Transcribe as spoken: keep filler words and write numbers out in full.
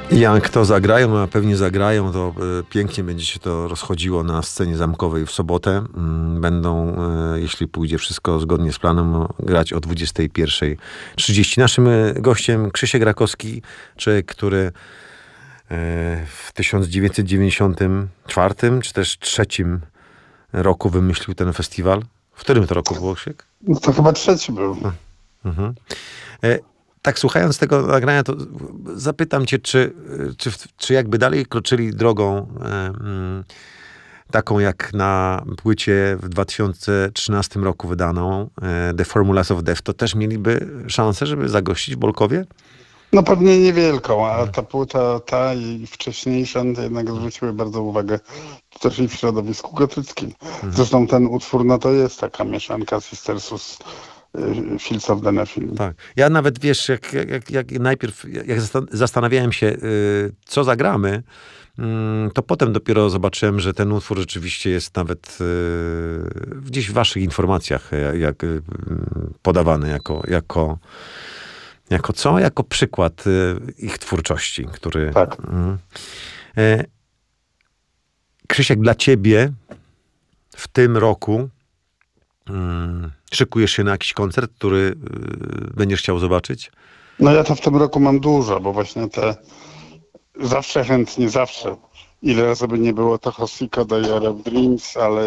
Jak to zagrają, a pewnie zagrają, to y, pięknie będzie się to rozchodziło na scenie zamkowej w sobotę. Mm, Będą, y, jeśli pójdzie wszystko zgodnie z planem, grać o dwudziestej pierwszej trzydzieści. Naszym y, gościem Krzysiek Rakowski, człowiek, który y, w tysiąc dziewięćset dziewięćdziesiątym czwartym czy też trzecim roku wymyślił ten festiwal. W którym to roku było, Krzysiek? No to chyba trzeci był. Mhm. E, Tak, słuchając tego nagrania, to zapytam cię, czy, czy, czy jakby dalej kroczyli drogą e, mm, taką jak na płycie w dwa tysiące trzynastym roku wydaną, e, The Formulas of Death, to też mieliby szansę, żeby zagościć w Bolkowie? No pewnie niewielką, a ta płyta, ta i wcześniejsza no to jednak zwróciły bardzo uwagę też i w środowisku gotyckim. Zresztą ten utwór, no to jest taka mieszanka Sistersus, y, Fields of the Nephilim. Tak. Ja nawet, wiesz, jak, jak, jak, jak najpierw jak zastan- zastanawiałem się, y, co zagramy, mm, to potem dopiero zobaczyłem, że ten utwór rzeczywiście jest nawet y, gdzieś w waszych informacjach jak, jak, y, podawany jako, jako, jako co? Jako przykład y, ich twórczości, który... Tak. Mm. E, Krzysiek, dla ciebie w tym roku mm, szykujesz się na jakiś koncert, który y, będziesz chciał zobaczyć? No ja to w tym roku mam dużo, bo właśnie te zawsze chętnie, zawsze, ile razy by nie było to Hosika, Diary of Dreams, ale